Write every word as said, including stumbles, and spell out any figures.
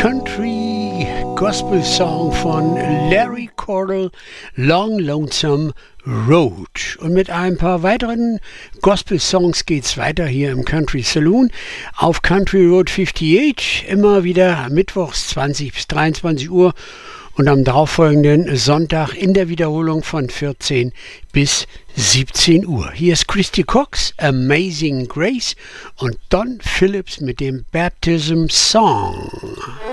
Country Gospel Song von Larry Cordell, Long Lonesome Road. Und mit ein paar weiteren Gospel Songs geht's weiter hier im Country Saloon auf Country Road achtundfünfzig, immer wieder mittwochs zwanzig bis dreiundzwanzig Uhr und am darauffolgenden Sonntag in der Wiederholung von vierzehn bis siebzehn Uhr. Hier ist Christy Cox, Amazing Grace, und Don Phillips mit dem Baptism Song.